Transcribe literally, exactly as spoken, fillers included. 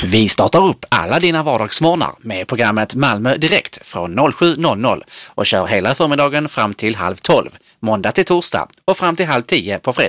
Vi startar upp alla dina vardagsmorgnar med programmet Malmö Direkt från noll sju noll noll och kör hela förmiddagen fram till halv tolv, måndag till torsdag och fram till halv tio på fredag.